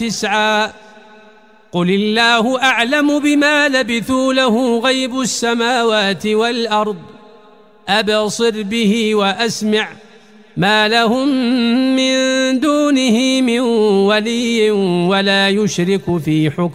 9 قل الله أعلم بما لبثوا له غيب السماوات والأرض أبصر به وأسمع ما لهم من دونه من ولي ولا يشرك في حكمه